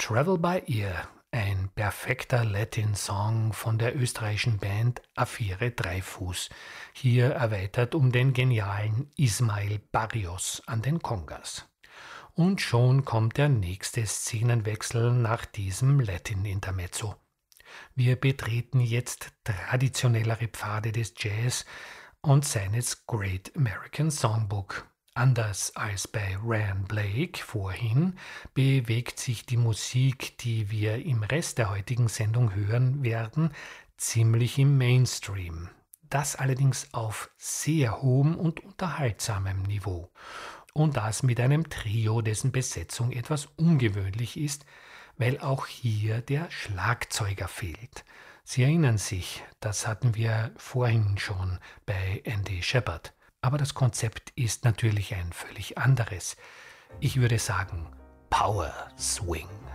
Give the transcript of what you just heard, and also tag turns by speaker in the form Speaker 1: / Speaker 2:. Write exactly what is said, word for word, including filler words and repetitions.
Speaker 1: Travel by Ear, ein perfekter Latin-Song von der österreichischen Band Afire Dreifuß, hier erweitert um den genialen Ismael Barrios an den Congas. Und schon kommt der nächste Szenenwechsel nach diesem Latin-Intermezzo. Wir betreten jetzt traditionellere Pfade des Jazz und seines Great American Songbook. Anders als bei Ryan Blake vorhin bewegt sich die Musik, die wir im Rest der heutigen Sendung hören werden, ziemlich im Mainstream. Das allerdings auf sehr hohem und unterhaltsamem Niveau. Und das mit einem Trio, dessen Besetzung etwas ungewöhnlich ist, weil auch hier der Schlagzeuger fehlt. Sie erinnern sich, das hatten wir vorhin schon bei Andy Shepard. Aber das Konzept ist natürlich ein völlig anderes. Ich würde sagen, Power Swing.